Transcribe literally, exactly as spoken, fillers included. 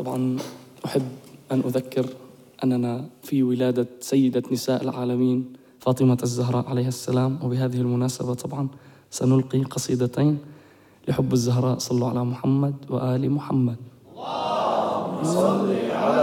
طبعا أحب أن أذكر أننا في ولادة سيدة نساء العالمين فاطمة الزهراء عليها السلام، وبهذه المناسبة طبعا سنلقي قصيدتين لحب الزهراء. صلوا على محمد وآل محمد. اللهم صل على